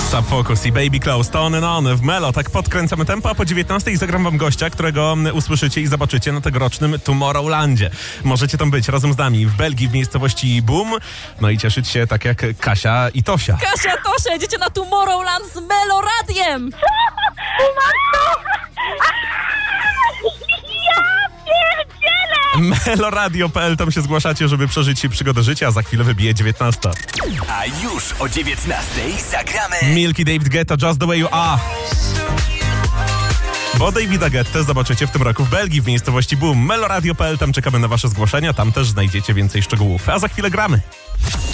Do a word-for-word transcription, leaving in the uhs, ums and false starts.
Focus i Baby Close, to on and on w Melo. Tak podkręcamy tempo, a po dziewiętnastej zagram wam gościa, którego usłyszycie i zobaczycie na tegorocznym Tomorrowlandzie. Możecie tam być razem z nami w Belgii, w miejscowości Boom, no i cieszyć się tak jak Kasia i Tosia. Kasia, Tosia, jedziecie na Tomorrowland z Melo Radiem! meloradio kropka p l, tam się zgłaszacie, żeby przeżyć przygodę życia, a za chwilę wybije dziewiętnasta. A już o dziewiętnastej zagramy Milky, David Guetta, Just the Way You Are. Bo Davida Guetta zobaczycie w tym roku w Belgii, w miejscowości Boom. meloradio kropka p l, tam czekamy na wasze zgłoszenia, tam też znajdziecie więcej szczegółów. A za chwilę gramy.